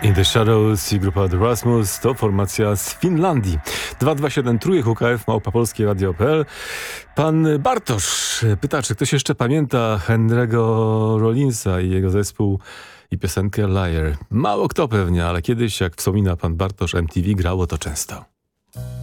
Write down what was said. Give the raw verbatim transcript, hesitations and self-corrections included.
In the Shadows i grupa The Rasmus to formacja z Finlandii. dwa dwa siedem trójek U K F małpa polskie radio kropka p l. Pan Bartosz pyta, czy ktoś jeszcze pamięta Henry'ego Rollinsa i jego zespół i piosenkę Liar. Mało kto pewnie, ale kiedyś, jak wspomina pan Bartosz, M T V grało to często.